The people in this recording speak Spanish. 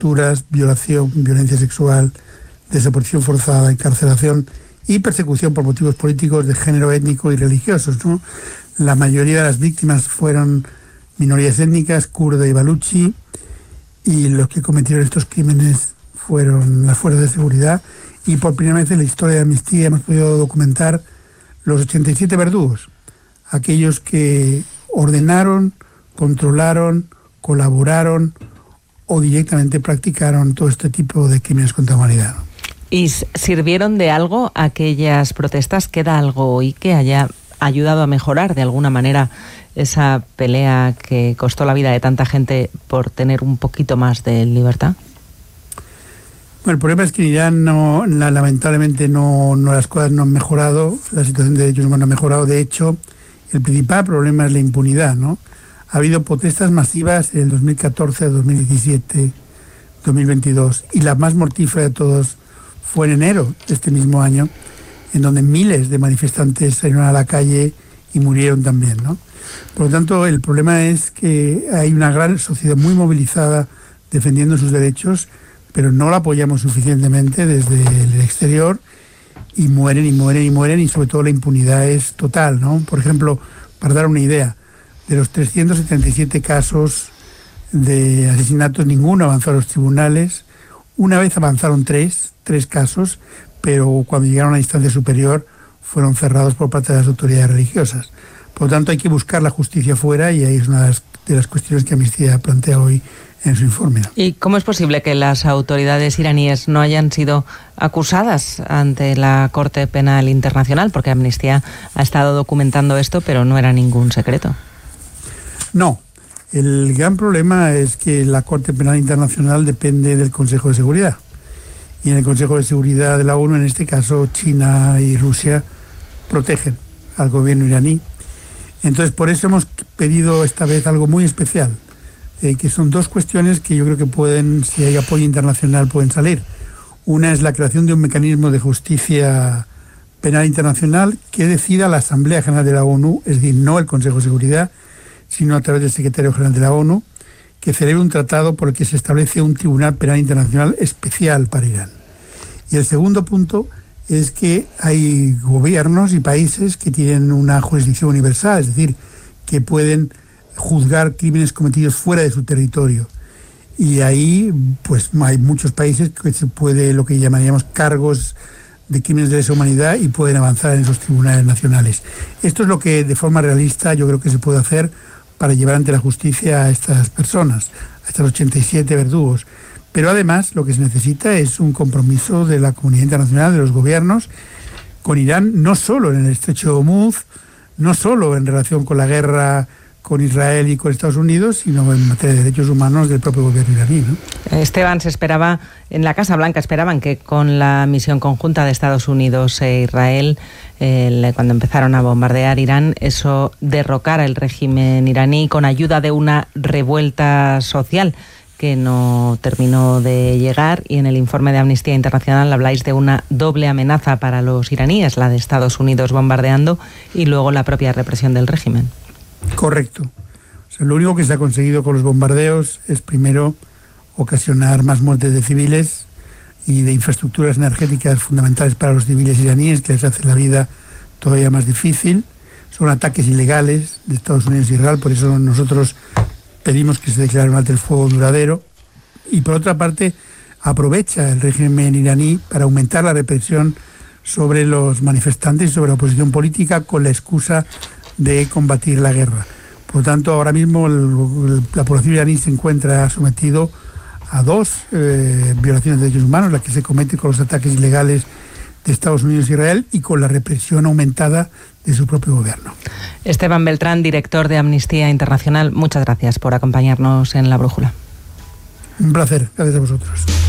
torturas, violación, violencia sexual, desaparición forzada, encarcelación y persecución por motivos políticos de género, étnico y religiosos, ¿no? La mayoría de las víctimas fueron minorías étnicas, kurda y baluchi, y los que cometieron estos crímenes fueron las fuerzas de seguridad. Y por primera vez en la historia de Amnistía hemos podido documentar los 87 verdugos, aquellos que ordenaron, controlaron, colaboraron o directamente practicaron todo este tipo de crímenes contra la humanidad. ¿Y sirvieron de algo aquellas protestas? ¿Queda algo hoy que haya ayudado a mejorar de alguna manera esa pelea que costó la vida de tanta gente por tener un poquito más de libertad? Bueno, el problema es que en Irán lamentablemente las cosas no han mejorado, la situación de derechos humanos no ha mejorado. De hecho, el principal problema es la impunidad, ¿no? Ha habido protestas masivas en el 2014, 2017, 2022, y la más mortífera de todos fue en enero de este mismo año, en donde miles de manifestantes salieron a la calle y murieron también, ¿no? Por lo tanto, el problema es que hay una gran sociedad muy movilizada defendiendo sus derechos, pero no la apoyamos suficientemente desde el exterior, y mueren y mueren y mueren, y sobre todo la impunidad es total, ¿no? Por ejemplo, para dar una idea, de los 377 casos de asesinatos, ninguno avanzó a los tribunales. Una vez avanzaron tres casos, pero cuando llegaron a la instancia superior fueron cerrados por parte de las autoridades religiosas. Por lo tanto, hay que buscar la justicia fuera, y ahí es una de las cuestiones que Amnistía plantea hoy en su informe. ¿Y cómo es posible que las autoridades iraníes no hayan sido acusadas ante la Corte Penal Internacional? Porque Amnistía ha estado documentando esto, pero no era ningún secreto. No. El gran problema es que la Corte Penal Internacional depende del Consejo de Seguridad. Y en el Consejo de Seguridad de la ONU, en este caso China y Rusia, protegen al gobierno iraní. Entonces, por eso hemos pedido esta vez algo muy especial, que son dos cuestiones que yo creo que pueden, si hay apoyo internacional, pueden salir. Una es la creación de un mecanismo de justicia penal internacional que decida la Asamblea General de la ONU, es decir, no el Consejo de Seguridad, sino a través del Secretario General de la ONU, que celebre un tratado por el que se establece un Tribunal Penal Internacional especial para Irán. Y el segundo punto es que hay gobiernos y países que tienen una jurisdicción universal, es decir, que pueden juzgar crímenes cometidos fuera de su territorio. Y ahí pues hay muchos países que se puede, lo que llamaríamos cargos de crímenes de lesa humanidad, y pueden avanzar en esos tribunales nacionales. Esto es lo que de forma realista yo creo que se puede hacer para llevar ante la justicia a estas personas, a estos 87 verdugos. Pero además lo que se necesita es un compromiso de la comunidad internacional, de los gobiernos, con Irán, no solo en el estrecho de Hormuz, no solo en relación con la guerra con Israel y con Estados Unidos, sino en materia de derechos humanos del propio gobierno iraní, ¿no? Esteban, se esperaba, en la Casa Blanca esperaban que con la misión conjunta de Estados Unidos e Israel, cuando empezaron a bombardear Irán, eso derrocara el régimen iraní con ayuda de una revuelta social que no terminó de llegar, y en el informe de Amnistía Internacional habláis de una doble amenaza para los iraníes, la de Estados Unidos bombardeando y luego la propia represión del régimen. Correcto. O sea, lo único que se ha conseguido con los bombardeos es, primero, ocasionar más muertes de civiles y de infraestructuras energéticas fundamentales para los civiles iraníes, que les hace la vida todavía más difícil. Son ataques ilegales de Estados Unidos y Israel, por eso nosotros pedimos que se declare un alto el fuego duradero. Y por otra parte, aprovecha el régimen iraní para aumentar la represión sobre los manifestantes y sobre la oposición política con la excusa de combatir la guerra. Por lo tanto, ahora mismo la población iraní se encuentra sometido a dos violaciones de derechos humanos, las que se cometen con los ataques ilegales de Estados Unidos e Israel y con la represión aumentada de su propio gobierno. Esteban Beltrán, director de Amnistía Internacional, muchas gracias por acompañarnos en La Brújula. Un placer, gracias a vosotros.